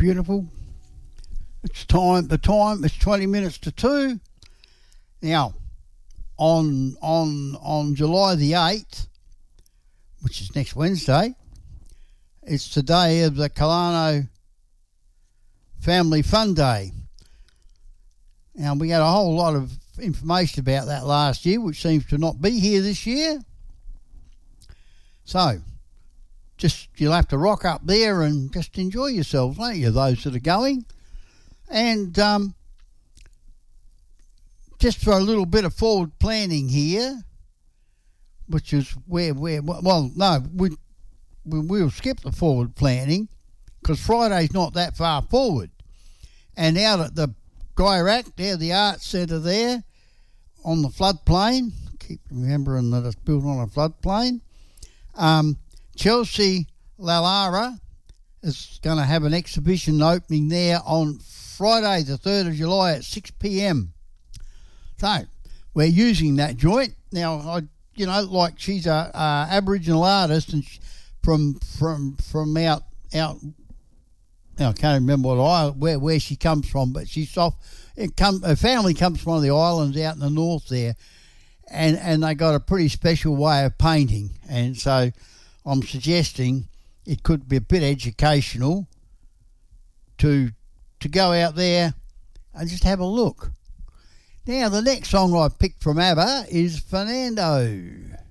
beautiful. It's time. The time is 20 minutes to 2. Now, on July the 8th, which is next Wednesday, it's the day of the Kalano Family Fun Day. Now, we had a whole lot of information about that last year, which seems to not be here this year. So, you'll have to rock up there and just enjoy yourselves, won't you, those that are going? And just for a little bit of forward planning here, which is we'll skip the forward planning because Friday's not that far forward. And out at the Guyrack, there, the Arts Centre there, on the floodplain, keep remembering that it's built on a floodplain, Chelsea Lalara is going to have an exhibition opening there on Friday the 3rd of July at 6 p.m. So we're using that joint. Now, like she's a Aboriginal artist and from out I can't remember where she comes from, but she's off. Her family comes from one of the islands out in the north there, and they got a pretty special way of painting, and so I'm suggesting it could be a bit educational to go out there and just have a look. Now, the next song I picked from ABBA is Fernando.